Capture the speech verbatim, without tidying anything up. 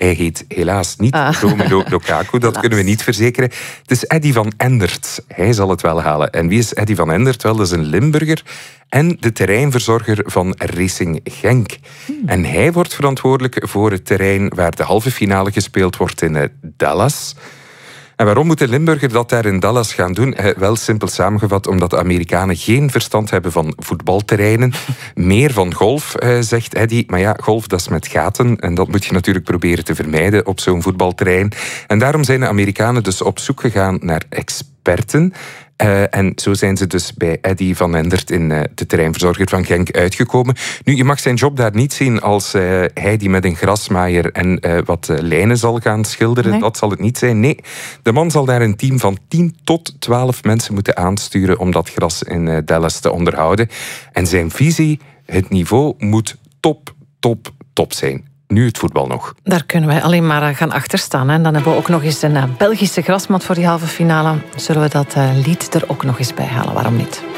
Hij heet helaas niet Ah. Romelu Lukaku, dat kunnen we niet verzekeren. Het is Eddy van Endert. Hij zal het wel halen. En wie is Eddy van Endert? Wel, dat is een Limburger en de terreinverzorger van Racing Genk. Hmm. En hij wordt verantwoordelijk voor het terrein waar de halve finale gespeeld wordt in uh, Dallas. En waarom moet de Limburger dat daar in Dallas gaan doen? Eh, wel simpel samengevat, omdat de Amerikanen geen verstand hebben van voetbalterreinen. Meer van golf, eh, zegt Eddy. Maar ja, golf, dat is met gaten. En dat moet je natuurlijk proberen te vermijden op zo'n voetbalterrein. En daarom zijn de Amerikanen dus op zoek gegaan naar experten. Uh, en zo zijn ze dus bij Eddy van Endert, in uh, de terreinverzorger van Genk, uitgekomen. Nu, je mag zijn job daar niet zien als uh, hij die met een grasmaaier en uh, wat uh, lijnen zal gaan schilderen. Nee. Dat zal het niet zijn. Nee, de man zal daar een team van tien tot twaalf mensen moeten aansturen om dat gras in uh, Dallas te onderhouden. En zijn visie, het niveau moet top, top, top zijn. Nu het voetbal nog. Daar kunnen wij alleen maar gaan achterstaan. En dan hebben we ook nog eens een Belgische grasmat voor die halve finale. Zullen we dat lied er ook nog eens bij halen? Waarom niet?